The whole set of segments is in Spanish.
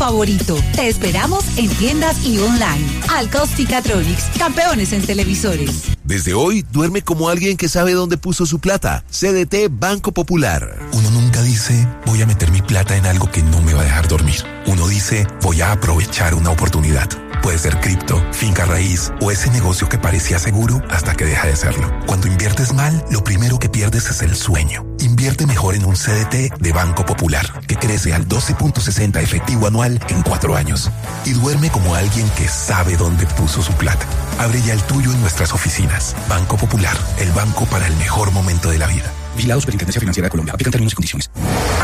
favorito. Te esperamos en tiendas y online. Alcostica-Tronics, campeones en televisores. Desde hoy, duerme como alguien que sabe dónde puso su plata. CDT Banco Popular. Uno nunca dice, voy a meter mi plata en algo que no me va a dejar dormir. Uno dice, voy a aprovechar una oportunidad. Puede ser cripto, finca raíz o ese negocio que parecía seguro hasta que deja de serlo. Cuando inviertes mal, lo primero que pierdes es el sueño. Invierte mejor en un CDT de Banco Popular, que crece al 12.60 efectivo anual en 4 años. Y duerme como alguien que sabe dónde puso su plata. Abre ya el tuyo en nuestras oficinas. Banco Popular, el banco para el mejor momento de la vida. Vigilado Superintendencia Financiera de Colombia. Aplican términos y condiciones.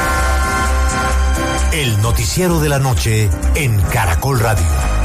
El noticiero de la noche en Caracol Radio.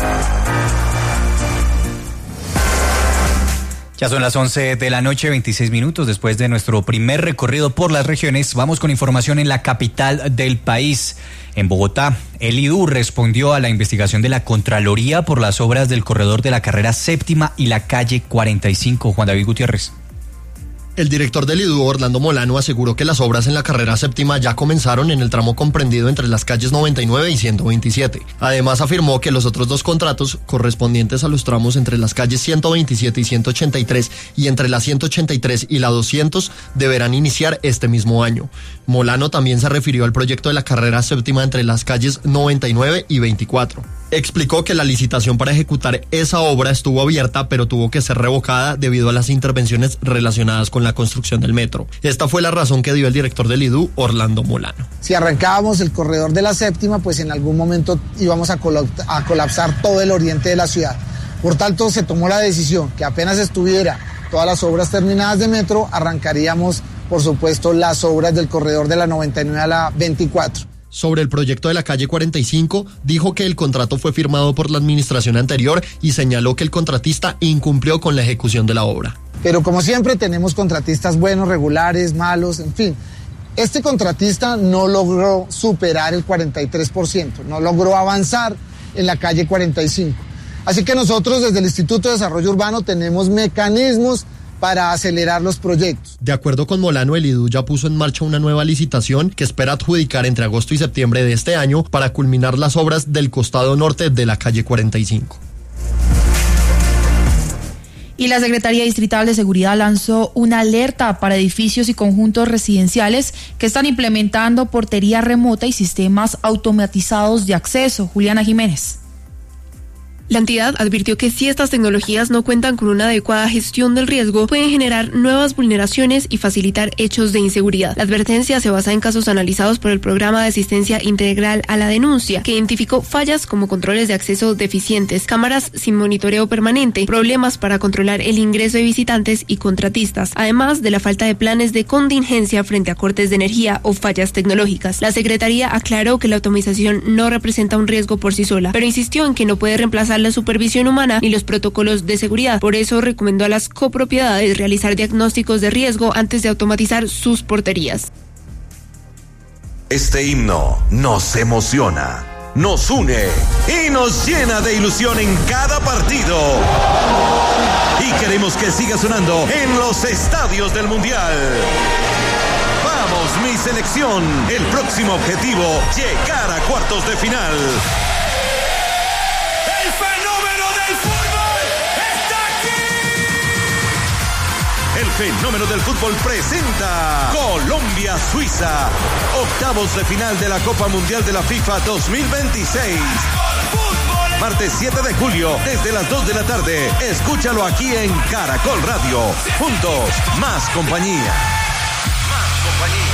Ya son las 11 de la noche, 26 minutos. Después de nuestro primer recorrido por las regiones, vamos con información en la capital del país. En Bogotá, el IDU respondió a la investigación de la Contraloría por las obras del corredor de la carrera séptima y la calle 45. Juan David Gutiérrez. El director del IDU, Orlando Molano, aseguró que las obras en la carrera séptima ya comenzaron en el tramo comprendido entre las calles 99 y 127. Además, afirmó que los otros 2 contratos, correspondientes a los tramos entre las calles 127 y 183 y entre la 183 y la 200, deberán iniciar este mismo año. Molano también se refirió al proyecto de la carrera séptima entre las calles 99 y 24. Explicó que la licitación para ejecutar esa obra estuvo abierta, pero tuvo que ser revocada debido a las intervenciones relacionadas con la construcción del metro. Esta fue la razón que dio el director del IDU, Orlando Molano. Si arrancábamos el corredor de la séptima, pues en algún momento íbamos a colapsar todo el oriente de la ciudad. Por tanto, se tomó la decisión que apenas estuviera todas las obras terminadas de metro, arrancaríamos, por supuesto, las obras del corredor de la 99 a la 24. Sobre el proyecto de la calle 45, dijo que el contrato fue firmado por la administración anterior y señaló que el contratista incumplió con la ejecución de la obra. Pero como siempre tenemos contratistas buenos, regulares, malos, en fin. Este contratista no logró superar el 43%, no logró avanzar en la calle 45. Así que nosotros desde el Instituto de Desarrollo Urbano tenemos mecanismos para acelerar los proyectos. De acuerdo con Molano, el IDU ya puso en marcha una nueva licitación que espera adjudicar entre agosto y septiembre de este año para culminar las obras del costado norte de la calle 45. Y la Secretaría Distrital de Seguridad lanzó una alerta para edificios y conjuntos residenciales que están implementando portería remota y sistemas automatizados de acceso. Juliana Jiménez. La entidad advirtió que si estas tecnologías no cuentan con una adecuada gestión del riesgo, pueden generar nuevas vulneraciones y facilitar hechos de inseguridad. La advertencia se basa en casos analizados por el Programa de Asistencia Integral a la Denuncia, que identificó fallas como controles de acceso deficientes, cámaras sin monitoreo permanente, problemas para controlar el ingreso de visitantes y contratistas, además de la falta de planes de contingencia frente a cortes de energía o fallas tecnológicas. La Secretaría aclaró que la automatización no representa un riesgo por sí sola, pero insistió en que no puede reemplazar la supervisión humana ni los protocolos de seguridad. Por eso recomendó a las copropiedades realizar diagnósticos de riesgo antes de automatizar sus porterías. Este himno nos emociona, nos une y nos llena de ilusión en cada partido. Y queremos que siga sonando en los estadios del Mundial. Vamos, mi selección. El próximo objetivo, llegar a cuartos de final. ¡El fenómeno del fútbol está aquí! El fenómeno del fútbol presenta Colombia-Suiza, octavos de final de la Copa Mundial de la FIFA 2026. Martes 7 de julio, desde las 2 de la tarde. Escúchalo aquí en Caracol Radio. Juntos, más compañía. Más compañía.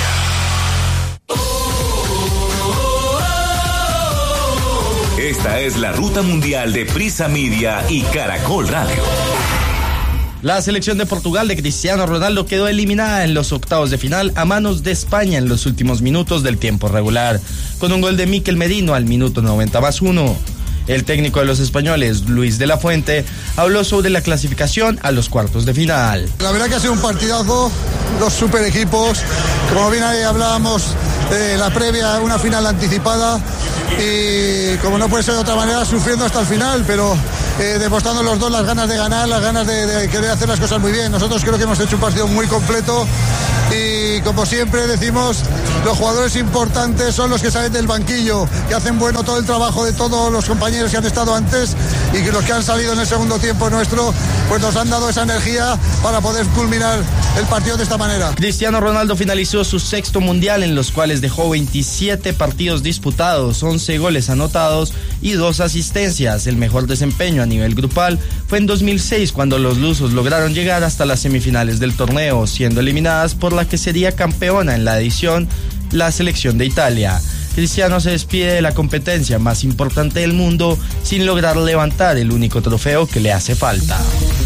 Esta es la ruta mundial de Prisa Media y Caracol Radio. La selección de Portugal de Cristiano Ronaldo quedó eliminada en los octavos de final a manos de España en los últimos minutos del tiempo regular, con un gol de Mikel Merino al minuto 90+1. El técnico de los españoles, Luis de la Fuente, habló sobre la clasificación a los cuartos de final. La verdad que ha sido un partidazo, dos super equipos, como bien ahí hablábamos, la previa, una final anticipada y como no puede ser de otra manera, sufriendo hasta el final, pero demostrando los dos las ganas de ganar, las ganas de querer hacer las cosas muy bien. Nosotros creo que hemos hecho un partido muy completo, y como siempre decimos, los jugadores importantes son los que salen del banquillo, que hacen bueno todo el trabajo de todos los compañeros que han estado antes y que los que han salido en el segundo tiempo nuestro, pues nos han dado esa energía para poder culminar el partido de esta manera. Cristiano Ronaldo finalizó su sexto mundial, en los cuales dejó 27 partidos disputados, 11 goles anotados y 2 asistencias. El mejor desempeño a nivel grupal fue en 2006, cuando los lusos lograron llegar hasta las semifinales del torneo, siendo eliminadas por la que sería campeona en la edición, la selección de Italia. Cristiano se despide de la competencia más importante del mundo sin lograr levantar el único trofeo que le hace falta.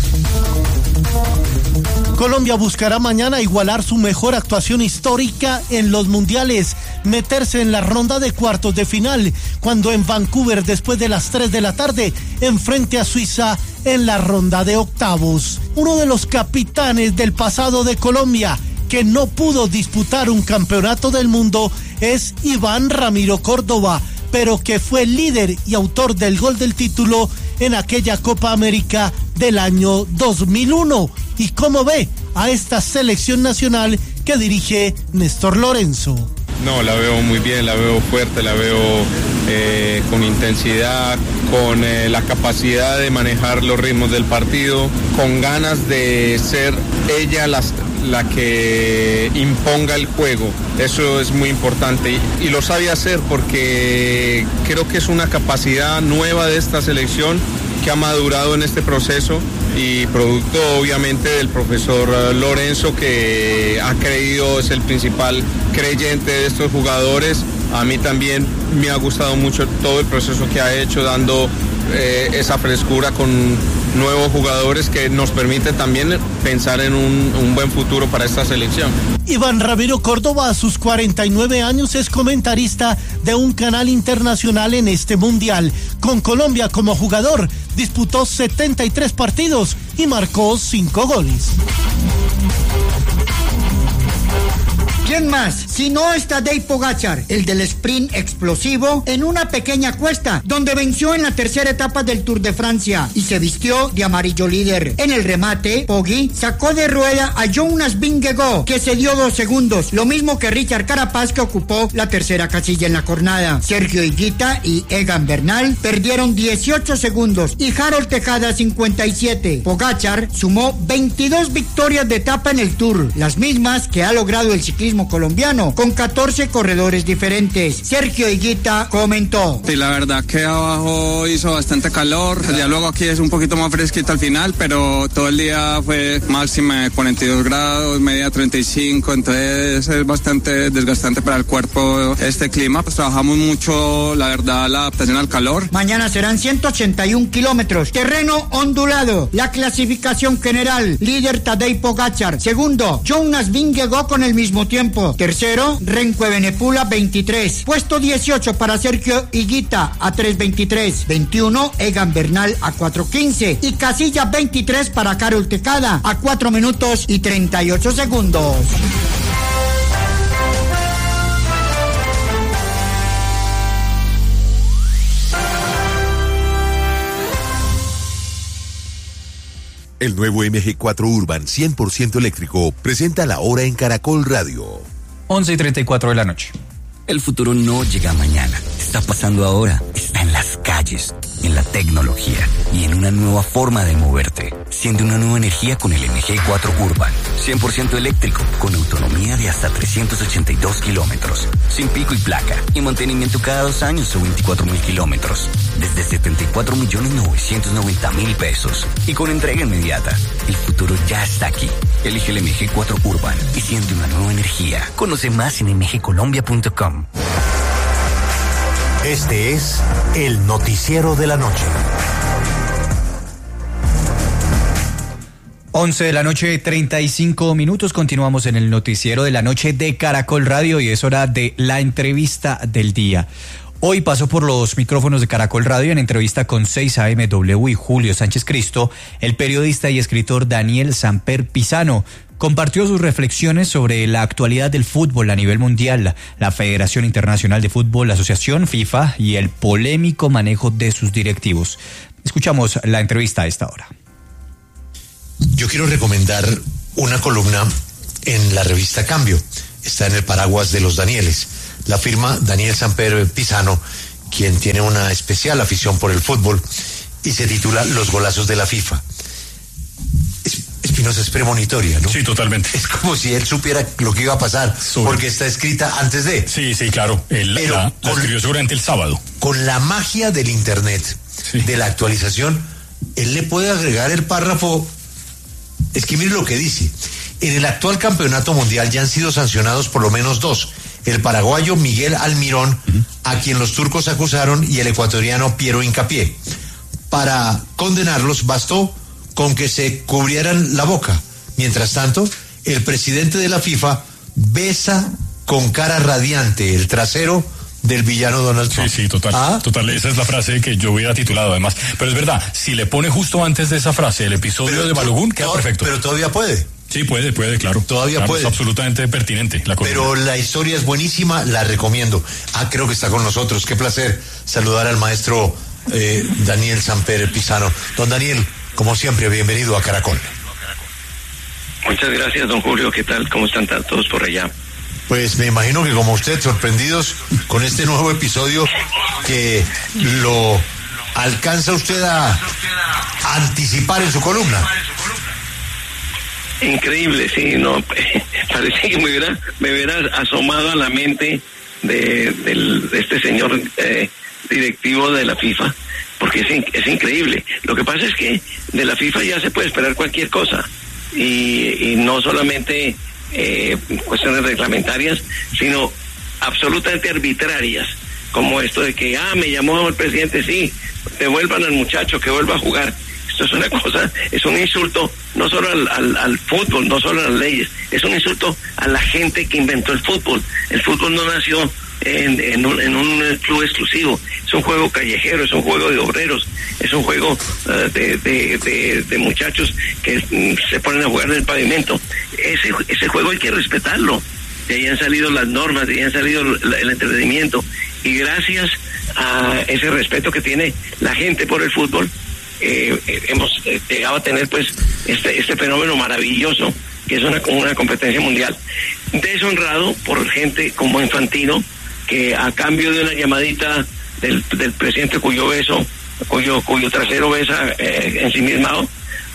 Colombia buscará mañana igualar su mejor actuación histórica en los mundiales, meterse en la ronda de cuartos de final, cuando en Vancouver, después de las 3 de la tarde, enfrente a Suiza en la ronda de octavos. Uno de los capitanes del pasado de Colombia, que no pudo disputar un campeonato del mundo, es Iván Ramiro Córdoba, pero que fue líder y autor del gol del título en aquella Copa América del año 2001. ¿Y cómo ve a esta selección nacional que dirige Néstor Lorenzo? No, la veo muy bien, la veo fuerte, la veo con intensidad, con la capacidad de manejar los ritmos del partido, con ganas de ser ella la que imponga el juego. Eso es muy importante y lo sabe hacer, porque creo que es una capacidad nueva de esta selección que ha madurado en este proceso, y producto obviamente del profesor Lorenzo, que ha creído, es el principal creyente de estos jugadores. A mí también me ha gustado mucho todo el proceso que ha hecho, dando esa frescura con nuevos jugadores que nos permite también pensar en un buen futuro para esta selección. Iván Ramiro Córdoba, a sus 49 años, es comentarista de un canal internacional en este mundial. Con Colombia como jugador, disputó 73 partidos y marcó 5 goles. ¿Quién más? Si no está Tadej Pogačar, el del sprint explosivo, en una pequeña cuesta, donde venció en la tercera etapa del Tour de Francia y se vistió de amarillo líder. En el remate, Poggi sacó de rueda a Jonas Vingegaard, que se dio 2 segundos, lo mismo que Richard Carapaz, que ocupó la tercera casilla en la jornada. Sergio Higuita y Egan Bernal perdieron 18 segundos y Harold Tejada 57. Pogačar sumó 22 victorias de etapa en el Tour, las mismas que ha logrado el ciclismo colombiano, con 14 corredores diferentes. Sergio Higuita comentó: sí, la verdad que abajo hizo bastante calor, ya luego aquí es un poquito más fresquito al final, pero todo el día fue máxima de 42 grados, media 35, entonces es bastante desgastante para el cuerpo este clima. Pues trabajamos mucho, la verdad, la adaptación al calor. Mañana serán 181 kilómetros, terreno ondulado. La clasificación general: líder Tadej Pogačar, segundo Jonas Vingegaard con el mismo tiempo, tercero Renko Evenepoel 23, puesto 18 para Sergio Higuita a 3:23, 21 Egan Bernal a 4:15 y casilla 23 para Harold Tejada a 4 minutos y 38 segundos. El nuevo MG4 Urban 100% eléctrico presenta la hora en Caracol Radio. 11:34 de la noche. El futuro no llega mañana, está pasando ahora, está en las calles, en la tecnología y en una nueva forma de moverte. Siente una nueva energía con el MG4 Urban, 100% eléctrico, con autonomía de hasta 382 kilómetros, sin pico y placa, y mantenimiento cada 2 años o 24,000 kilómetros, desde 74.990.000 pesos, y con entrega inmediata. El futuro ya está aquí. Elige el MG4 Urban y siente una nueva energía. Conoce más en mgcolombia.com. Este es el noticiero de la noche. 11 de la noche, 35 minutos. Continuamos en el noticiero de la noche de Caracol Radio y es hora de la entrevista del día. Hoy pasó por los micrófonos de Caracol Radio en entrevista con 6AMW y Julio Sánchez Cristo, el periodista y escritor Daniel Samper Pisano. Compartió sus reflexiones sobre la actualidad del fútbol a nivel mundial, la Federación Internacional de Fútbol, la Asociación FIFA y el polémico manejo de sus directivos. Escuchamos la entrevista a esta hora. Yo quiero recomendar una columna en la revista Cambio. Está en el paraguas de los Danieles. La firma Daniel Samper Pisano, quien tiene una especial afición por el fútbol, y se titula Los golazos de la FIFA. Espinosa, es premonitoria, ¿no? Sí, totalmente. Es como si él supiera lo que iba a pasar, porque está escrita antes de. Sí, claro. La escribió seguramente el sábado. Con la magia del internet, de la actualización, él le puede agregar el párrafo. Es que mire lo que dice. En el actual campeonato mundial ya han sido sancionados por lo menos 2. El paraguayo Miguel Almirón, a quien los turcos acusaron, y el ecuatoriano Piero Hincapié. Para condenarlos bastó con que se cubrieran la boca. Mientras tanto, el presidente de la FIFA besa con cara radiante el trasero del villano Donald Trump. Sí, total. Total, esa es la frase que yo hubiera titulado además. Pero es verdad, si le pone justo antes de esa frase el episodio de Balogun, queda perfecto. Pero todavía puede. Sí, puede, claro. Todavía puede. Es absolutamente pertinente la columna. Pero la historia es buenísima, la recomiendo. Creo que está con nosotros. Qué placer saludar al maestro Daniel Samper Pisano. Don Daniel, como siempre, bienvenido a Caracol. Muchas gracias, don Julio. ¿Qué tal? ¿Cómo están todos por allá? Pues me imagino que como usted, sorprendidos con este nuevo episodio que lo alcanza usted a anticipar en su columna. Increíble, sí, no, parece que me hubiera asomado a la mente de este señor directivo de la FIFA, porque es increíble. Lo que pasa es que de la FIFA ya se puede esperar cualquier cosa, y no solamente cuestiones reglamentarias, sino absolutamente arbitrarias, como esto de que, me llamó el presidente, sí, devuelvan al muchacho, que vuelva a jugar. Esto es una cosa, es un insulto no solo al fútbol, no solo a las leyes, es un insulto a la gente que inventó el fútbol. El fútbol no nació en un club exclusivo, es un juego callejero, es un juego de obreros, es un juego de muchachos que se ponen a jugar en el pavimento. Ese juego hay que respetarlo. De ahí han salido las normas, de ahí han salido el entretenimiento, y gracias a ese respeto que tiene la gente por el fútbol, hemos llegado a tener pues este fenómeno maravilloso que es una competencia mundial, deshonrado por gente como Infantino, que a cambio de una llamadita del presidente cuyo trasero besa ensimismado,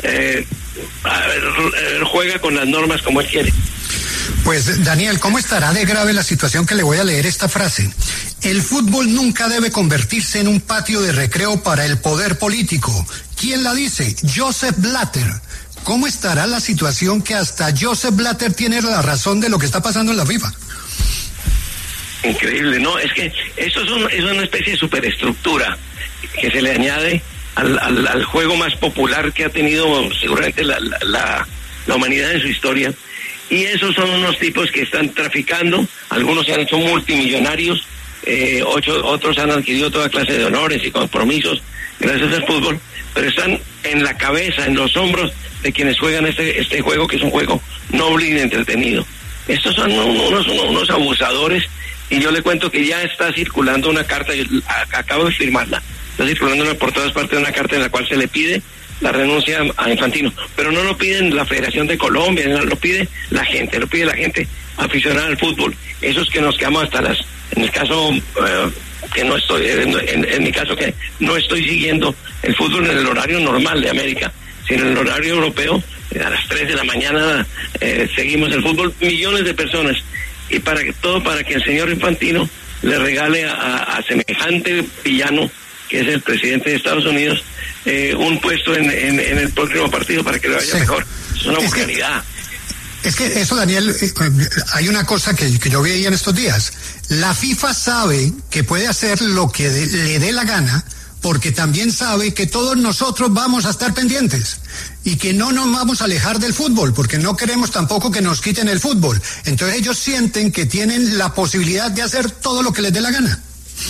juega con las normas como él quiere. Pues Daniel, ¿cómo estará de grave la situación que le voy a leer esta frase? El fútbol nunca debe convertirse en un patio de recreo para el poder político. ¿Quién la dice? Joseph Blatter. ¿Cómo estará la situación que hasta Joseph Blatter tiene la razón de lo que está pasando en la FIFA? Increíble, ¿no? Es que eso es una especie de superestructura que se le añade al juego más popular que ha tenido seguramente la humanidad en su historia. Y esos son unos tipos que están traficando, algunos se han hecho multimillonarios, otros han adquirido toda clase de honores y compromisos gracias al fútbol, pero están en la cabeza, en los hombros de quienes juegan este juego, que es un juego noble y entretenido. Estos son unos abusadores, y yo le cuento que ya está circulando una carta, yo acabo de firmarla, está circulando por todas partes una carta en la cual se le pide la renuncia a Infantino, pero no lo piden la Federación de Colombia, no, lo pide la gente aficionada al fútbol, esos que nos quedamos hasta en el caso que no estoy, en mi caso que no estoy siguiendo el fútbol en el horario normal de América, sino en el horario europeo, a las 3 de la mañana seguimos el fútbol, millones de personas, y para que el señor Infantino le regale a semejante villano que es el presidente de Estados Unidos, un puesto en el próximo partido para que le vaya mejor. Es una vulgaridad. Es que eso, Daniel, hay una cosa que yo veía en estos días. La FIFA sabe que puede hacer lo que le dé la gana, porque también sabe que todos nosotros vamos a estar pendientes y que no nos vamos a alejar del fútbol, porque no queremos tampoco que nos quiten el fútbol. Entonces ellos sienten que tienen la posibilidad de hacer todo lo que les dé la gana.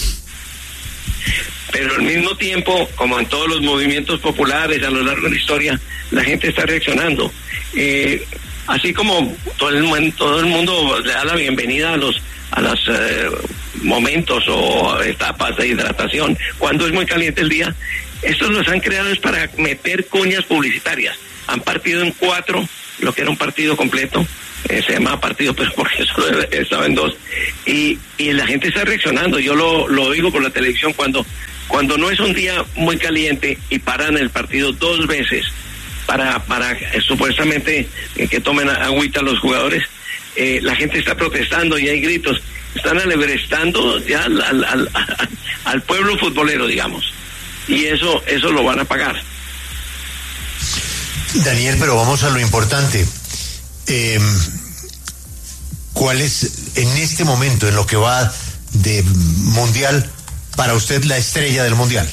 Pero al mismo tiempo, como en todos los movimientos populares a lo largo de la historia, la gente está reaccionando. Así como todo el mundo le da la bienvenida a los momentos o etapas de hidratación cuando es muy caliente el día, estos los han creado es para meter cuñas publicitarias. Han partido en 4 lo que era un partido completo, se llama partido, pero porque solo estaba en 2, y la gente está reaccionando. Yo lo oigo por la televisión cuando no es un día muy caliente y paran el partido 2 veces para supuestamente que tomen agüita los jugadores, la gente está protestando y hay gritos, están alebrestando ya al pueblo futbolero, digamos, y eso lo van a pagar. Daniel, pero vamos a lo importante. ¿Cuál es en este momento, en lo que va de mundial, para usted la estrella del mundial?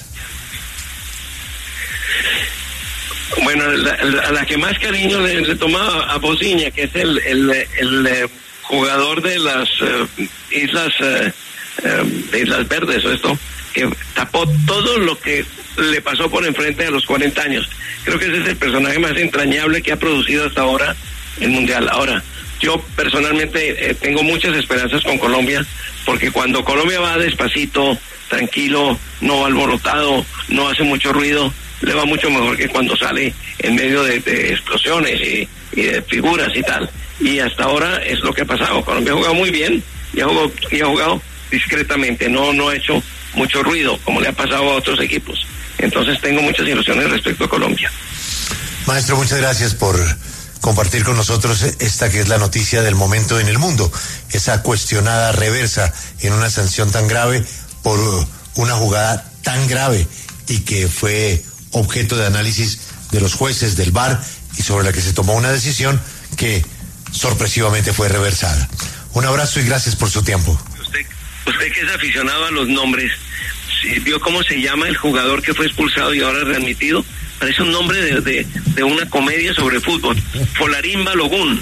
Bueno, la que más cariño le tomaba a Bociña, que es el jugador de las Islas Verdes, o esto, que tapó todo lo que le pasó por enfrente a los 40 años. Creo que ese es el personaje más entrañable que ha producido hasta ahora el mundial. Ahora, yo personalmente tengo muchas esperanzas con Colombia, porque cuando Colombia va despacito, tranquilo, no va alborotado, no hace mucho ruido, le va mucho mejor que cuando sale en medio de explosiones y de figuras y tal. Y hasta ahora es lo que ha pasado. Colombia ha jugado muy bien y ha jugado discretamente, no ha hecho mucho ruido como le ha pasado a otros equipos. Entonces tengo muchas ilusiones respecto a Colombia. Maestro, muchas gracias por compartir con nosotros esta que es la noticia del momento en el mundo, esa cuestionada reversa en una sanción tan grave por una jugada tan grave y que fue objeto de análisis de los jueces del VAR y sobre la que se tomó una decisión que sorpresivamente fue reversada. Un abrazo y gracias por su tiempo. Usted que es aficionado a los nombres, ¿vio cómo se llama el jugador que fue expulsado y ahora readmitido? Parece un nombre de una comedia sobre fútbol. Folarín Balogun.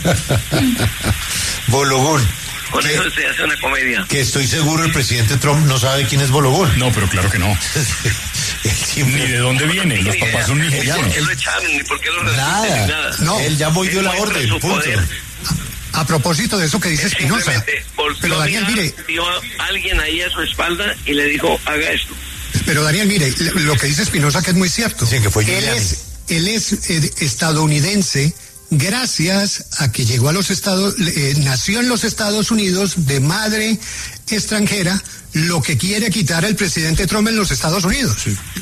Balogun. Con eso se hace una comedia. Que estoy seguro el presidente Trump no sabe quién es Balogun. No, pero claro que no. Ni de dónde viene, los papás son nigerianos. Él lo echaron, ni por qué lo nada. No, él ya dio la orden, punto. A propósito de eso que dice Espinosa. Pero Daniel, mire, vio a alguien ahí a su espalda y le dijo, haga esto. Pero Daniel, mire, lo que dice Espinosa que es muy cierto. Sí, que fue él es estadounidense gracias a que llegó a los nació en los Estados Unidos de madre extranjera, lo que quiere quitar el presidente Trump en los Estados Unidos.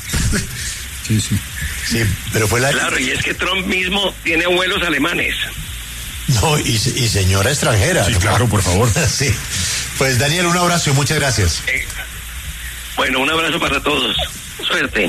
Sí, pero fue Claro, y es que Trump mismo tiene abuelos alemanes. No, y señora extranjera. Sí, ¿no? Claro, por favor. Sí. Pues Daniel, un abrazo y muchas gracias. Bueno, un abrazo para todos. Suerte.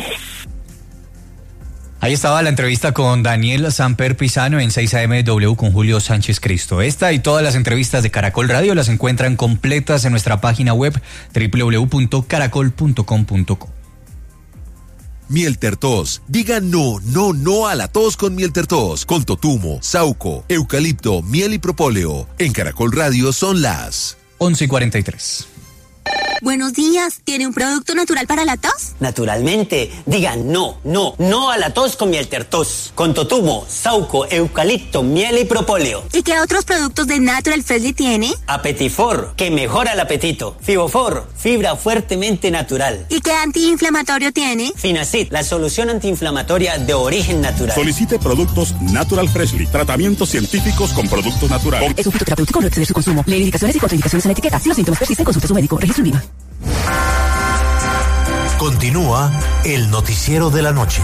Ahí estaba la entrevista con Daniel Samper Pisano en 6am con Julio Sánchez Cristo. Esta y todas las entrevistas de Caracol Radio las encuentran completas en nuestra página web www.caracol.com.co. Miel Tertos. Diga no a la tos con Miel Tertos. Con totumo, sauco, eucalipto, miel y propóleo. En Caracol Radio son las 11:43. Buenos días, ¿tiene un producto natural para la tos? Naturalmente, digan no a la tos con Miel Tertos, con totumo, sauco, eucalipto, miel y propóleo. ¿Y qué otros productos de Natural Freshly tiene? Apetifor, que mejora el apetito. Fibofor, fibra fuertemente natural. ¿Y qué antiinflamatorio tiene? Finacid, la solución antiinflamatoria de origen natural. Solicite productos Natural Freshly, tratamientos científicos con productos naturales. Es un fitoterapéutico, no exceder su consumo. Lee indicaciones y contraindicaciones en la etiqueta. Si los síntomas persisten, consulte a su médico. Registro INVIMA. Continúa el noticiero de la noche.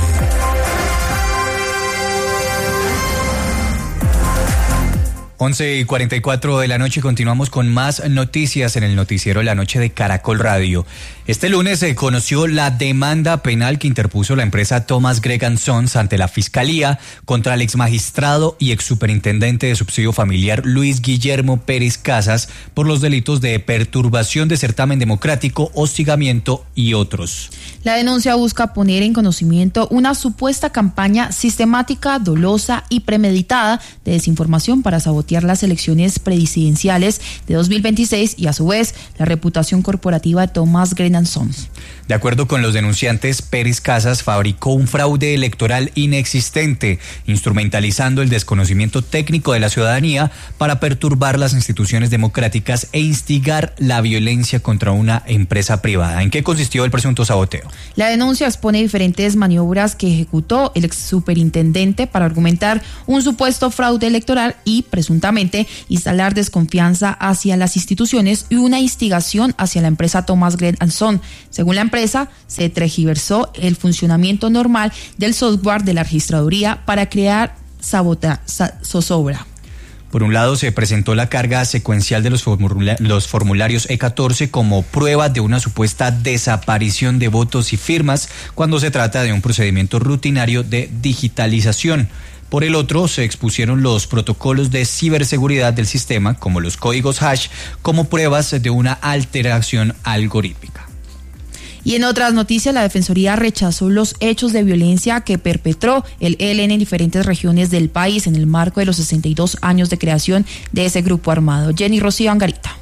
11:44 de la noche, continuamos con más noticias en el noticiero de la noche de Caracol Radio. Este lunes se conoció la demanda penal que interpuso la empresa Thomas Gregg & Sons ante la Fiscalía contra el exmagistrado y exsuperintendente de subsidio familiar Luis Guillermo Pérez Casas por los delitos de perturbación de certamen democrático, hostigamiento y otros. La denuncia busca poner en conocimiento una supuesta campaña sistemática, dolosa y premeditada de desinformación para sabotear las elecciones presidenciales de 2026 y a su vez la reputación corporativa de Thomas Gregg & Sons. De acuerdo con los denunciantes, Pérez Casas fabricó un fraude electoral inexistente, instrumentalizando el desconocimiento técnico de la ciudadanía para perturbar las instituciones democráticas e instigar la violencia contra una empresa privada. ¿En qué consistió el presunto saboteo? La denuncia expone diferentes maniobras que ejecutó el exsuperintendente para argumentar un supuesto fraude electoral y presunto presuntamente instalar desconfianza hacia las instituciones y una instigación hacia la empresa Thomas Gren & Son. Según la empresa, se tergiversó el funcionamiento normal del software de la registraduría para crear zozobra. Por un lado, se presentó la carga secuencial de los formularios E14 como prueba de una supuesta desaparición de votos y firmas cuando se trata de un procedimiento rutinario de digitalización. Por el otro, se expusieron los protocolos de ciberseguridad del sistema, como los códigos hash, como pruebas de una alteración algorítmica. Y en otras noticias, la Defensoría rechazó los hechos de violencia que perpetró el ELN en diferentes regiones del país en el marco de los 62 años de creación de ese grupo armado. Jenny Rocío Angarita.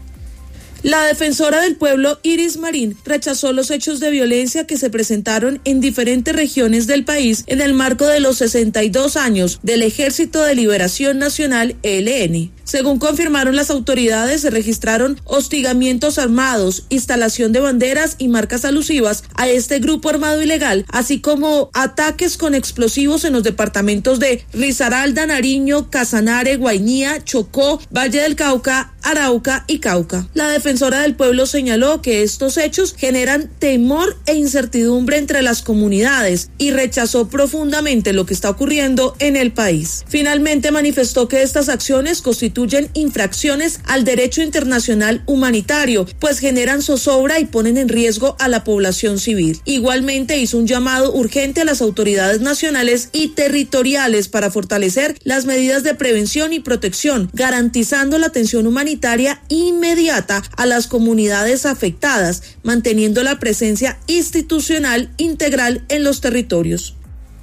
La defensora del pueblo, Iris Marín, rechazó los hechos de violencia que se presentaron en diferentes regiones del país en el marco de los 62 años del Ejército de Liberación Nacional, ELN. Según confirmaron las autoridades, se registraron hostigamientos armados, instalación de banderas y marcas alusivas a este grupo armado ilegal, así como ataques con explosivos en los departamentos de Risaralda, Nariño, Casanare, Guainía, Chocó, Valle del Cauca, Arauca y Cauca. La defensora del pueblo señaló que estos hechos generan temor e incertidumbre entre las comunidades y rechazó profundamente lo que está ocurriendo en el país. Finalmente manifestó que estas acciones constituyen infracciones al derecho internacional humanitario, pues generan zozobra y ponen en riesgo a la población civil. Igualmente hizo un llamado urgente a las autoridades nacionales y territoriales para fortalecer las medidas de prevención y protección, garantizando la atención humanitaria inmediata a las comunidades afectadas, manteniendo la presencia institucional integral en los territorios.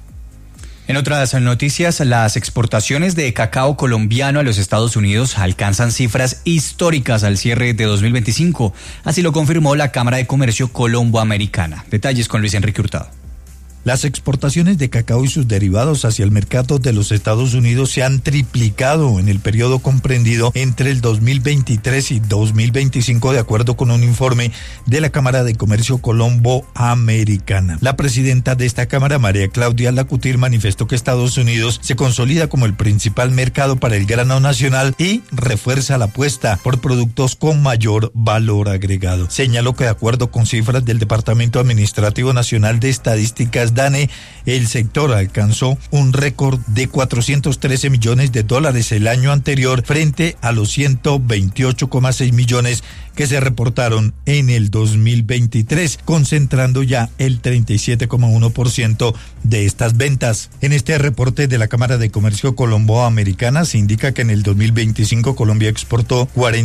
En otras noticias, las exportaciones de cacao colombiano a los Estados Unidos alcanzan cifras históricas al cierre de 2025. Así lo confirmó la Cámara de Comercio Colombo-Americana. Detalles con Luis Enrique Hurtado. Las exportaciones de cacao y sus derivados hacia el mercado de los Estados Unidos se han triplicado en el periodo comprendido entre el 2023 y 2025, de acuerdo con un informe de la Cámara de Comercio Colombo-Americana. La presidenta de esta Cámara, María Claudia Lacutir, manifestó que Estados Unidos se consolida como el principal mercado para el grano nacional y refuerza la apuesta por productos con mayor valor agregado. Señaló que de acuerdo con cifras del Departamento Administrativo Nacional de Estadísticas, DANE, el sector alcanzó un récord de $413 millones el año anterior frente a los 128,6 millones que se reportaron en el 2023, concentrando ya el 37,1% de estas ventas. En este reporte de la Cámara de Comercio Colombo-Americana se indica que en el 2025 Colombia exportó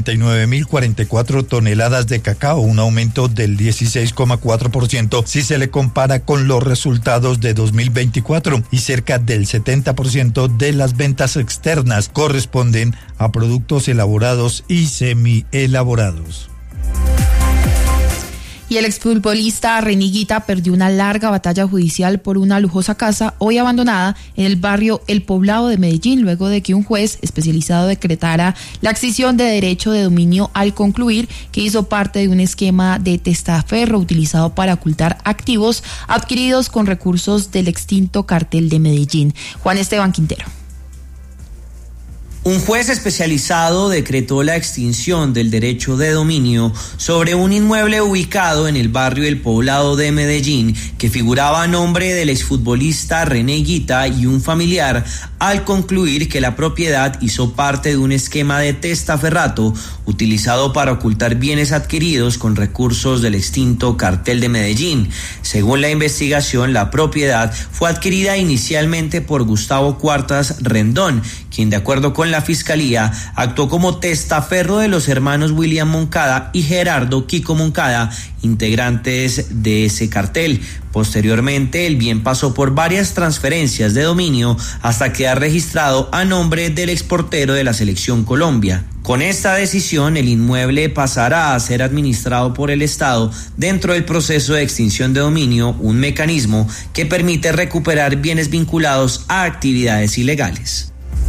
49.044 toneladas de cacao, un aumento del 16,4% si se le compara con los resultados de 2024, y cerca del 70% de las ventas externas corresponden a productos elaborados y semi-elaborados. Y el exfutbolista René Higuita perdió una larga batalla judicial por una lujosa casa hoy abandonada en el barrio El Poblado de Medellín, luego de que un juez especializado decretara la extinción de derecho de dominio al concluir que hizo parte de un esquema de testaferro utilizado para ocultar activos adquiridos con recursos del extinto cartel de Medellín. Juan Esteban Quintero. Un juez especializado decretó la extinción del derecho de dominio sobre un inmueble ubicado en el barrio El Poblado de Medellín que figuraba a nombre del exfutbolista René Higuita y un familiar, al concluir que la propiedad hizo parte de un esquema de testaferrato utilizado para ocultar bienes adquiridos con recursos del extinto cartel de Medellín. Según la investigación, la propiedad fue adquirida inicialmente por Gustavo Cuartas Rendón, quien de acuerdo con la Fiscalía actuó como testaferro de los hermanos William Moncada y Gerardo Kiko Moncada, integrantes de ese cartel. Posteriormente, el bien pasó por varias transferencias de dominio hasta quedar registrado a nombre del exportero de la Selección Colombia. Con esta decisión, el inmueble pasará a ser administrado por el Estado dentro del proceso de extinción de dominio, un mecanismo que permite recuperar bienes vinculados a actividades ilegales.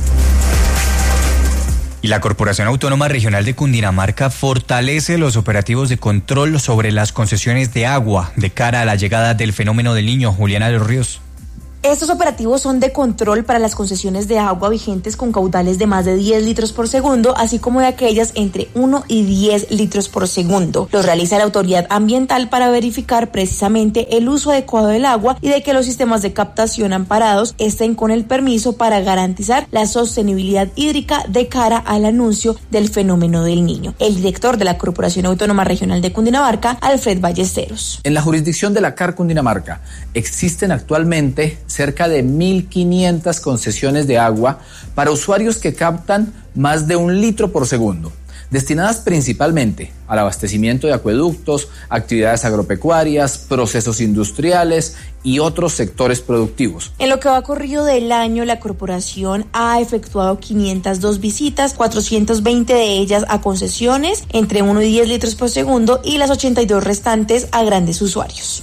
Y la Corporación Autónoma Regional de Cundinamarca fortalece los operativos de control sobre las concesiones de agua de cara a la llegada del fenómeno del Niño. Juliana de los Ríos. Estos operativos son de control para las concesiones de agua vigentes con caudales de más de 10 litros por segundo, así como de aquellas entre 1 y 10 litros por segundo. Los realiza la autoridad ambiental para verificar precisamente el uso adecuado del agua y de que los sistemas de captación amparados estén con el permiso para garantizar la sostenibilidad hídrica de cara al anuncio del fenómeno del Niño. El director de la Corporación Autónoma Regional de Cundinamarca, Alfred Ballesteros. En la jurisdicción de la CAR Cundinamarca existen actualmente cerca de 1.500 concesiones de agua para usuarios que captan más de 1 litro por segundo, destinadas principalmente al abastecimiento de acueductos, actividades agropecuarias, procesos industriales y otros sectores productivos. En lo que va corrido del año, la corporación ha efectuado 502 visitas, 420 de ellas a concesiones entre 1 y 10 litros por segundo y las 82 restantes a grandes usuarios.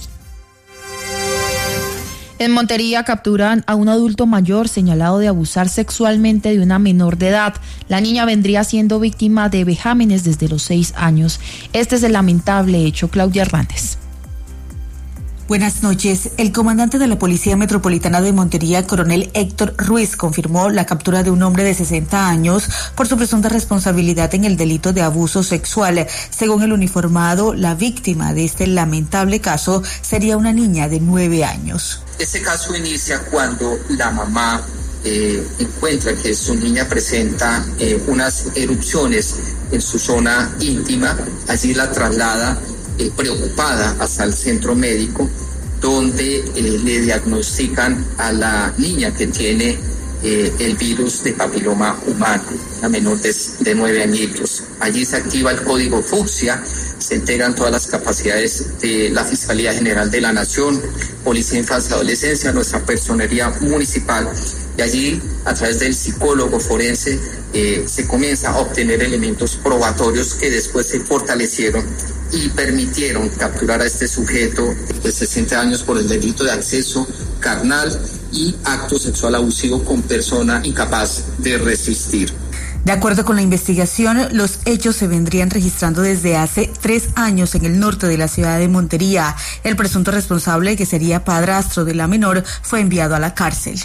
En Montería capturan a un adulto mayor señalado de abusar sexualmente de una menor de edad. La niña vendría siendo víctima de vejámenes desde los 6 años. Este es el lamentable hecho. Claudia Hernández. Buenas noches. El comandante de la Policía Metropolitana de Montería, coronel Héctor Ruiz, confirmó la captura de un hombre de 60 años por su presunta responsabilidad en el delito de abuso sexual. Según el uniformado, la víctima de este lamentable caso sería una niña de 9 años. Este caso inicia cuando la mamá encuentra que su niña presenta unas erupciones en su zona íntima. Allí la traslada preocupada hasta el centro médico, donde le diagnostican a la niña que tiene el virus de papiloma humano, la menor de 9 añitos. Allí se activa el código fucsia, se integran todas las capacidades de la Fiscalía General de la Nación, Policía Infancia y Adolescencia, nuestra personería municipal, y allí a través del psicólogo forense se comienza a obtener elementos probatorios que después se fortalecieron y permitieron capturar a este sujeto de 60 años por el delito de acceso carnal y acto sexual abusivo con persona incapaz de resistir. De acuerdo con la investigación, los hechos se vendrían registrando desde hace 3 años en el norte de la ciudad de Montería. El presunto responsable, que sería padrastro de la menor, fue enviado a la cárcel.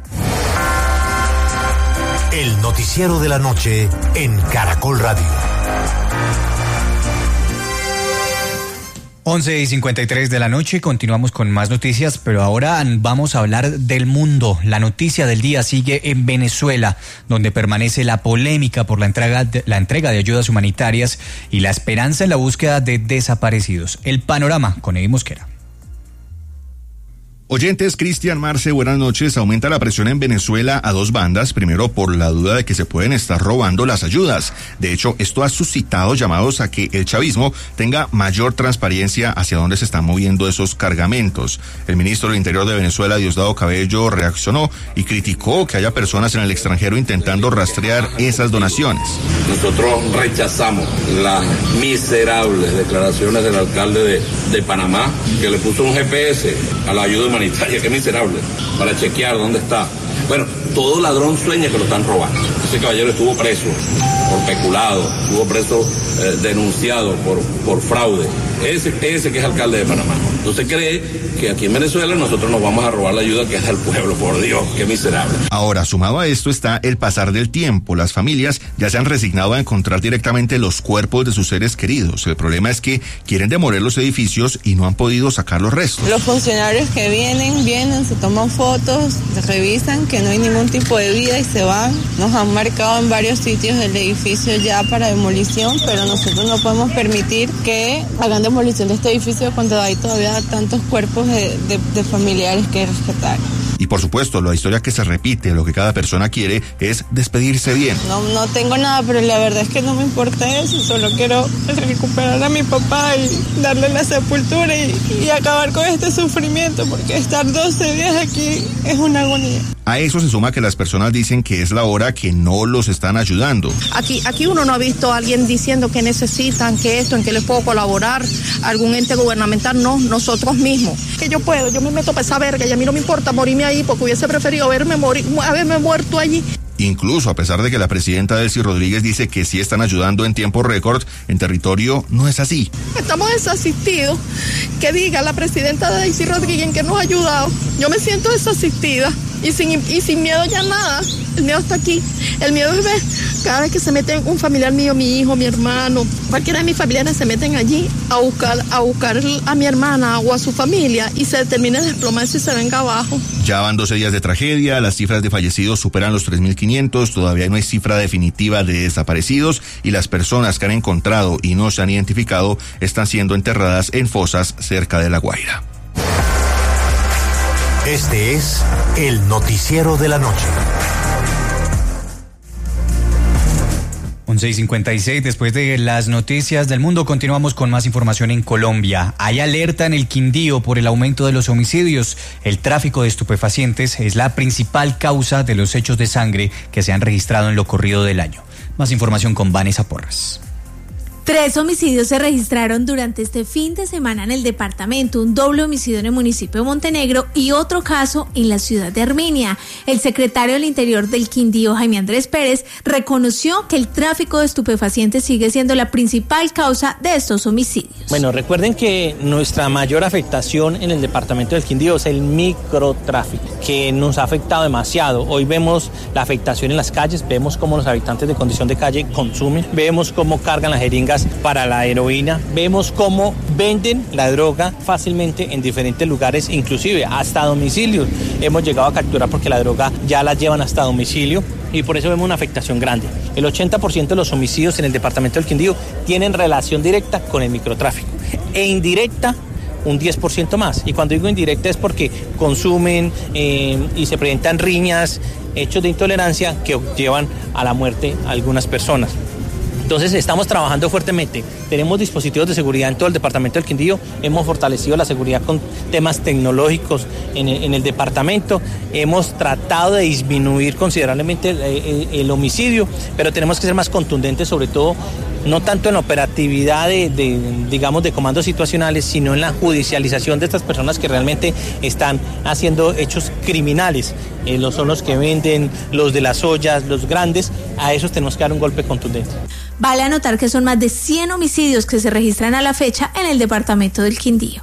El noticiero de la noche en Caracol Radio. 11:53 de la noche, continuamos con más noticias, pero ahora vamos a hablar del mundo. La noticia del día sigue en Venezuela, donde permanece la polémica por la entrega de ayudas humanitarias y la esperanza en la búsqueda de desaparecidos. El panorama con Eddie Mosquera. Oyentes, Cristian Marce, buenas noches. Aumenta la presión en Venezuela a 2 bandas. Primero, por la duda de que se pueden estar robando las ayudas. De hecho, esto ha suscitado llamados a que el chavismo tenga mayor transparencia hacia dónde se están moviendo esos cargamentos. El ministro del Interior de Venezuela, Diosdado Cabello, reaccionó y criticó que haya personas en el extranjero intentando rastrear esas donaciones. Nosotros rechazamos las miserables declaraciones del alcalde de Panamá, que le puso un GPS a la ayuda humanitaria. Qué miserable, para chequear dónde está. Bueno, todo ladrón sueña que lo están robando. Ese caballero estuvo preso por peculado, estuvo preso denunciado por fraude. Ese que es alcalde de Panamá. Entonces cree que aquí en Venezuela nosotros nos vamos a robar la ayuda que es del pueblo. Por Dios, qué miserable. Ahora, sumado a esto está el pasar del tiempo. Las familias ya se han resignado a encontrar directamente los cuerpos de sus seres queridos. El problema es que quieren demoler los edificios y no han podido sacar los restos. Los funcionarios que vienen, se toman fotos, revisan que no hay ningún tipo de vida y se van. Nos han marcado en varios sitios del edificio ya para demolición, pero nosotros no podemos permitir que hagan demolición de este edificio cuando hay todavía tantos cuerpos de familiares que rescatar. Y por supuesto, la historia que se repite, lo que cada persona quiere es despedirse bien. No tengo nada, pero la verdad es que no me importa eso, solo quiero recuperar a mi papá y darle la sepultura y acabar con este sufrimiento, porque estar 12 días aquí es una agonía. A eso se suma que las personas dicen que es la hora que no los están ayudando. Aquí uno no ha visto a alguien diciendo que necesitan, que esto, en que les puedo colaborar, algún ente gubernamental, no, nosotros mismos. Que yo me meto para esa verga y a mí no me importa morirme ahí porque hubiese preferido haberme muerto allí. Incluso a pesar de que la presidenta Delcy Rodríguez dice que sí están ayudando en tiempo récord, en territorio no es así. Estamos desasistidos. Que diga la presidenta Delcy Rodríguez que nos ha ayudado. Yo me siento desasistida y sin miedo ya nada. El miedo está aquí. El miedo es ver cada vez que se mete un familiar mío, mi hijo, mi hermano, cualquiera de mis familiares se meten allí a buscar a mi hermana o a su familia y se termina de desplomarse y se venga abajo. Ya van 12 días de tragedia, las cifras de fallecidos superan los 3.500, todavía no hay cifra definitiva de desaparecidos y las personas que han encontrado y no se han identificado están siendo enterradas en fosas cerca de La Guaira. Este es el noticiero de la noche. 11:56, después de las noticias del mundo, continuamos con más información en Colombia. Hay alerta en el Quindío por el aumento de los homicidios. El tráfico de estupefacientes es la principal causa de los hechos de sangre que se han registrado en lo corrido del año. Más información con Vanessa Porras. 3 homicidios se registraron durante este fin de semana en el departamento, un doble homicidio en el municipio de Montenegro y otro caso en la ciudad de Armenia. El secretario del Interior del Quindío, Jaime Andrés Pérez, reconoció que el tráfico de estupefacientes sigue siendo la principal causa de estos homicidios. Bueno, recuerden que nuestra mayor afectación en el departamento del Quindío es el microtráfico, que nos ha afectado demasiado. Hoy vemos la afectación en las calles, vemos cómo los habitantes de condición de calle consumen, vemos cómo cargan las jeringas para la heroína, vemos cómo venden la droga fácilmente en diferentes lugares, inclusive hasta domicilio. Hemos llegado a capturar porque la droga ya la llevan hasta domicilio y por eso vemos una afectación grande. El 80% de los homicidios en el departamento del Quindío tienen relación directa con el microtráfico e indirecta un 10% más. Y cuando digo indirecta es porque consumen y se presentan riñas, hechos de intolerancia que llevan a la muerte a algunas personas. Entonces estamos trabajando fuertemente, tenemos dispositivos de seguridad en todo el departamento del Quindío, hemos fortalecido la seguridad con temas tecnológicos en el departamento, hemos tratado de disminuir considerablemente el homicidio, pero tenemos que ser más contundentes, sobre todo no tanto en la operatividad de comandos situacionales, sino en la judicialización de estas personas que realmente están haciendo hechos criminales. Son los que venden, los de las ollas, los grandes, a esos tenemos que dar un golpe contundente. Vale anotar que son más de 100 homicidios que se registran a la fecha en el departamento del Quindío.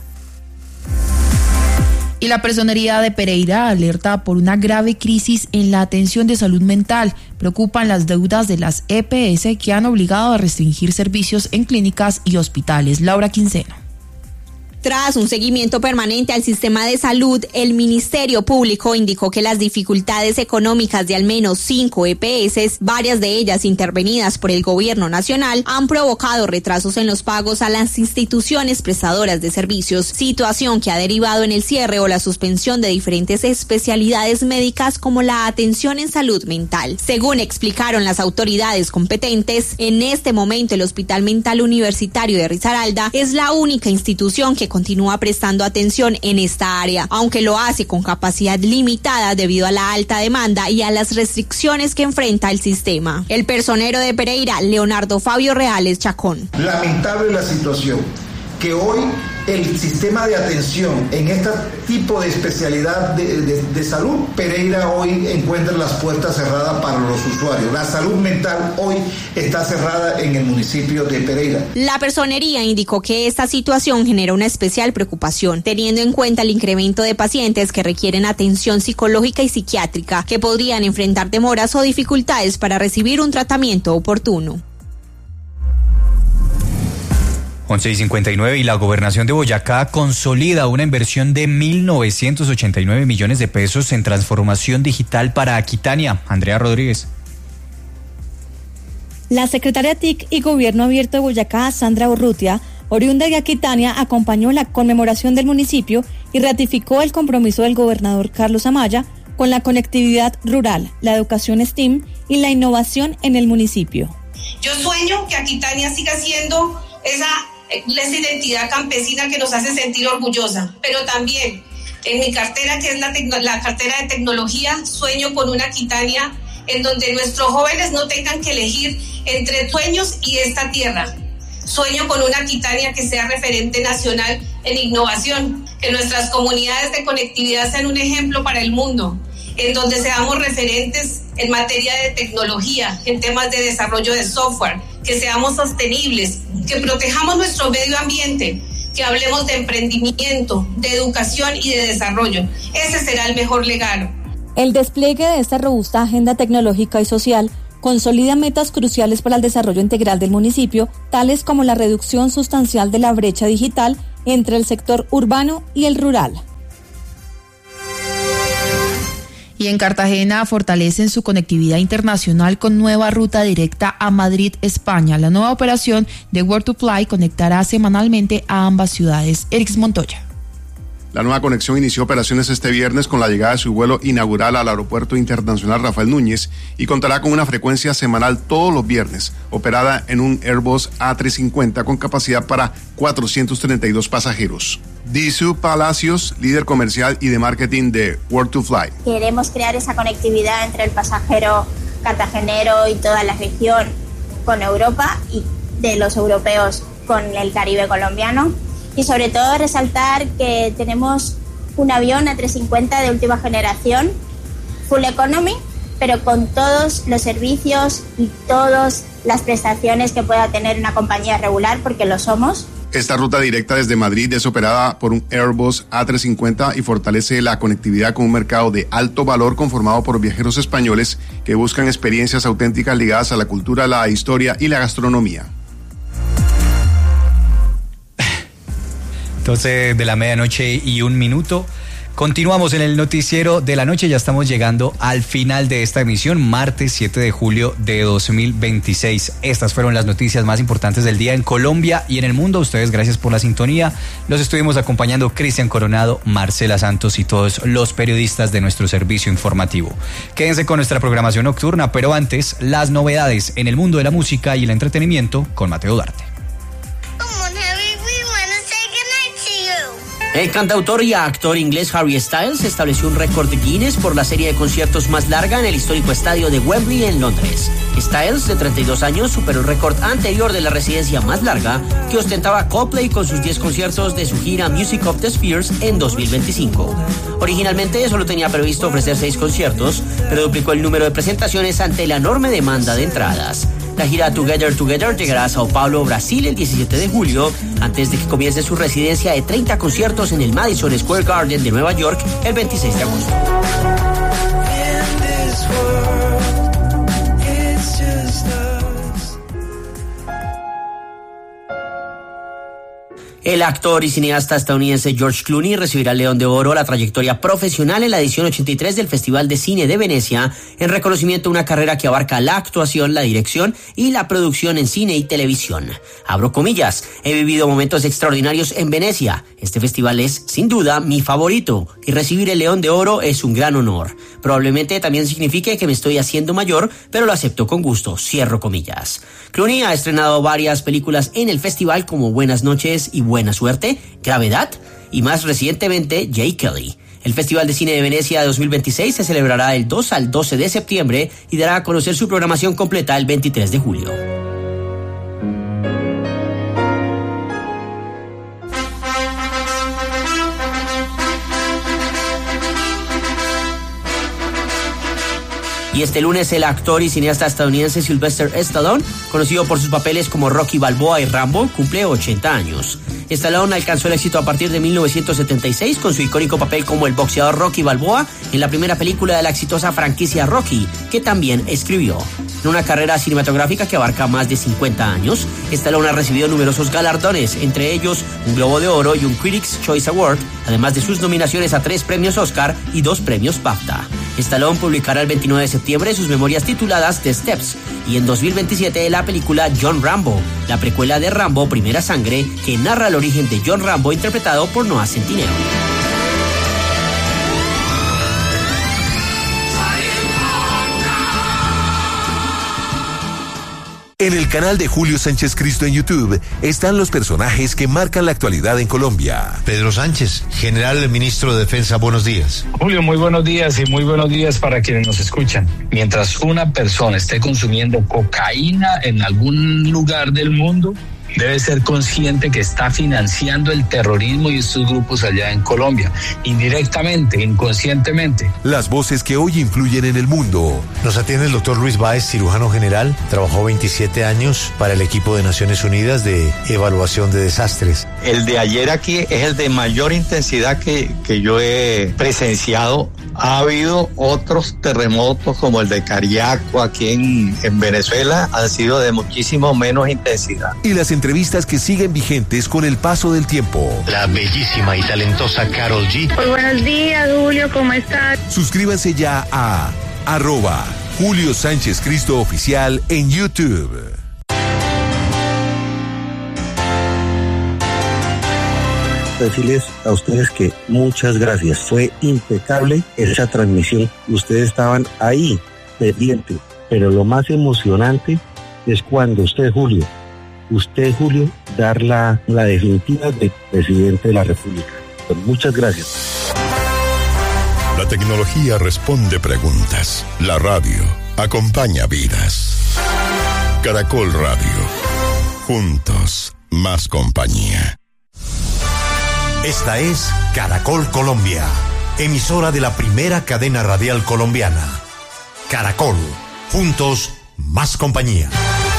Y la Personería de Pereira alerta por una grave crisis en la atención de salud mental. Preocupan las deudas de las EPS que han obligado a restringir servicios en clínicas y hospitales. Laura Quinceno. Tras un seguimiento permanente al sistema de salud, el Ministerio Público indicó que las dificultades económicas de al menos 5 EPS, varias de ellas intervenidas por el gobierno nacional, han provocado retrasos en los pagos a las instituciones prestadoras de servicios, situación que ha derivado en el cierre o la suspensión de diferentes especialidades médicas como la atención en salud mental. Según explicaron las autoridades competentes, en este momento el Hospital Mental Universitario de Risaralda es la única institución que continúa prestando atención en esta área, aunque lo hace con capacidad limitada debido a la alta demanda y a las restricciones que enfrenta el sistema. El personero de Pereira, Leonardo Fabio Reales Chacón. Lamentable la situación, que hoy el sistema de atención en este tipo de especialidad de salud, Pereira hoy encuentra las puertas cerradas para los usuarios. La salud mental hoy está cerrada en el municipio de Pereira. La personería indicó que esta situación genera una especial preocupación, teniendo en cuenta el incremento de pacientes que requieren atención psicológica y psiquiátrica, que podrían enfrentar demoras o dificultades para recibir un tratamiento oportuno. 11:59 y la gobernación de Boyacá consolida una inversión de 1.989 millones de pesos en transformación digital para Aquitania. Andrea Rodríguez. La secretaria TIC y Gobierno Abierto de Boyacá, Sandra Urrutia, oriunda de Aquitania, acompañó la conmemoración del municipio y ratificó el compromiso del gobernador Carlos Amaya con la conectividad rural, la educación STEAM y la innovación en el municipio. Yo sueño que Aquitania siga siendo esa identidad campesina que nos hace sentir orgullosa, pero también en mi cartera, que es la cartera de tecnología, sueño con una Aquitania en donde nuestros jóvenes no tengan que elegir entre sueños y esta tierra. Sueño con una Aquitania que sea referente nacional en innovación, que nuestras comunidades de conectividad sean un ejemplo para el mundo en donde seamos referentes en materia de tecnología, en temas de desarrollo de software, que seamos sostenibles, que protejamos nuestro medio ambiente, que hablemos de emprendimiento, de educación y de desarrollo. Ese será el mejor legado. El despliegue de esta robusta agenda tecnológica y social consolida metas cruciales para el desarrollo integral del municipio, tales como la reducción sustancial de la brecha digital entre el sector urbano y el rural. Y en Cartagena fortalecen su conectividad internacional con nueva ruta directa a Madrid, España. La nueva operación de Word2Fly conectará semanalmente a ambas ciudades. Erix Montoya. La nueva conexión inició operaciones este viernes con la llegada de su vuelo inaugural al Aeropuerto Internacional Rafael Núñez y contará con una frecuencia semanal todos los viernes, operada en un Airbus A350 con capacidad para 432 pasajeros. Disu Palacios, líder comercial y de marketing de Word2Fly. Queremos crear esa conectividad entre el pasajero cartagenero y toda la región con Europa y de los europeos con el Caribe colombiano. Y sobre todo resaltar que tenemos un avión A350 de última generación, full economy, pero con todos los servicios y todas las prestaciones que pueda tener una compañía regular, porque lo somos. Esta ruta directa desde Madrid es operada por un Airbus A350 y fortalece la conectividad con un mercado de alto valor conformado por viajeros españoles que buscan experiencias auténticas ligadas a la cultura, la historia y la gastronomía. 12 de la medianoche y 1 minuto. Continuamos en el noticiero de la noche, ya estamos llegando al final de esta emisión, martes 7 de julio de 2026. Estas fueron las noticias más importantes del día en Colombia y en el mundo. Ustedes, gracias por la sintonía. Los estuvimos acompañando Cristian Coronado, Marcela Santos y todos los periodistas de nuestro servicio informativo. Quédense con nuestra programación nocturna, pero antes, las novedades en el mundo de la música y el entretenimiento con Mateo Duarte. El cantautor y actor inglés Harry Styles estableció un récord Guinness por la serie de conciertos más larga en el histórico estadio de Wembley en Londres. Styles, de 32 años, superó el récord anterior de la residencia más larga que ostentaba Coldplay con sus 10 conciertos de su gira Music of the Spheres en 2025. Originalmente solo tenía previsto ofrecer 6 conciertos, pero duplicó el número de presentaciones ante la enorme demanda de entradas. La gira Together Together llegará a Sao Paulo, Brasil, el 17 de julio, antes de que comience su residencia de 30 conciertos en el Madison Square Garden de Nueva York el 26 de agosto. El actor y cineasta estadounidense George Clooney recibirá el León de Oro a la trayectoria profesional en la edición 83 del Festival de Cine de Venecia, en reconocimiento a una carrera que abarca la actuación, la dirección y la producción en cine y televisión. Abro comillas, he vivido momentos extraordinarios en Venecia. Este festival es, sin duda, mi favorito, y recibir el León de Oro es un gran honor. Probablemente también signifique que me estoy haciendo mayor, pero lo acepto con gusto, cierro comillas. Clooney ha estrenado varias películas en el festival como Buenas noches y Buena suerte, Gravedad y más recientemente Jay Kelly. El Festival de Cine de Venecia 2026 se celebrará del 2 al 12 de septiembre y dará a conocer su programación completa el 23 de julio. Y este lunes el actor y cineasta estadounidense Sylvester Stallone, conocido por sus papeles como Rocky Balboa y Rambo, cumple 80 años. Stallone alcanzó el éxito a partir de 1976 con su icónico papel como el boxeador Rocky Balboa en la primera película de la exitosa franquicia Rocky, que también escribió. En una carrera cinematográfica que abarca más de 50 años, Stallone ha recibido numerosos galardones, entre ellos un Globo de Oro y un Critics' Choice Award, además de sus nominaciones a 3 premios Oscar y 2 premios BAFTA. Stallone publicará el 29 de septiembre sus memorias tituladas The Steps y en 2027 la película John Rambo, la precuela de Rambo Primera Sangre, que narra el origen de John Rambo interpretado por Noah Centineo. En el canal de Julio Sánchez Cristo en YouTube están los personajes que marcan la actualidad en Colombia. Pedro Sánchez, general ministro de Defensa, buenos días. Julio, muy buenos días y muy buenos días para quienes nos escuchan. Mientras una persona esté consumiendo cocaína en algún lugar del mundo, debe ser consciente que está financiando el terrorismo y estos grupos allá en Colombia, indirectamente, inconscientemente. Las voces que hoy influyen en el mundo. Nos atiende el doctor Luis Báez, cirujano general. Trabajó 27 años para el equipo de Naciones Unidas de evaluación de desastres. El de ayer aquí es el de mayor intensidad que yo he presenciado. Ha habido otros terremotos como el de Cariaco aquí en Venezuela, han sido de muchísimo menos intensidad. Y las entrevistas que siguen vigentes con el paso del tiempo. La bellísima y talentosa Karol G. Muy buenos días, Julio, ¿cómo estás? Suscríbanse ya a @Julio Sánchez Cristo Oficial en YouTube. Decirles a ustedes que muchas gracias. Fue impecable esa transmisión. Ustedes estaban ahí, pendientes. Pero lo más emocionante es cuando usted, Julio, dar la definitiva de presidente de la República. Pues muchas gracias. La tecnología responde preguntas. La radio acompaña vidas. Caracol Radio. Juntos, más compañía. Esta es Caracol Colombia, emisora de la primera cadena radial colombiana. Caracol, juntos, más compañía.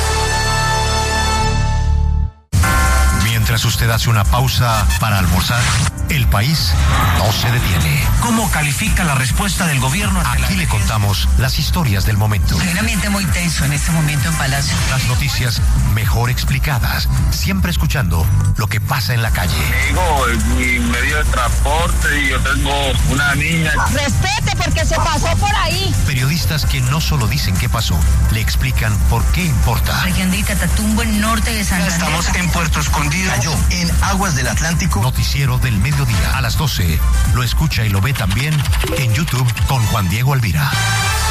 Mientras usted hace una pausa para almorzar, el país no se detiene. ¿Cómo califica la respuesta del gobierno? Aquí le contamos las historias del momento. Hay un ambiente muy tenso en este momento en Palacio. Las noticias mejor explicadas, siempre escuchando lo que pasa en la calle. Mi medio de transporte y yo tengo una niña. Respete porque se pasó por ahí. Periodistas que no solo dicen qué pasó, le explican por qué importa. Región de Catatumbo, en norte de Santander. Estamos en Puerto Escondido. Cayó en aguas del Atlántico. Noticiero del mediodía a las 12. Lo escucha y lo ve también en YouTube con Juan Diego Alvira.